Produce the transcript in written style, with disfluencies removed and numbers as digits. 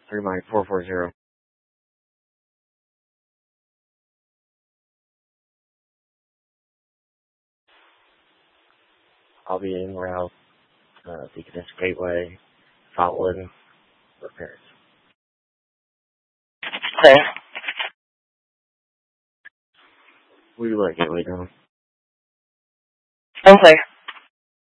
39440. I'll be en route, Deaconess Gateway, Foutland, repairs. Okay. We let Gateway down. I'm clear.